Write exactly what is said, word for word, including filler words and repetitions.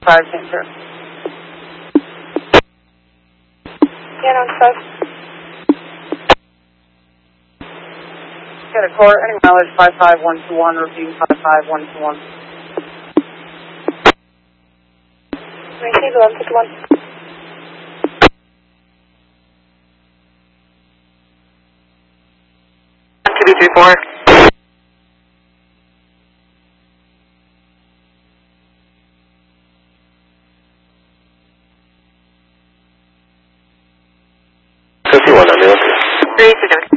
five, center. Yeah, no, five. Get a core, any mileage five five one two one, review five five one two one. Receive one six one. two three four. fifty-one, ambulance. three two seven.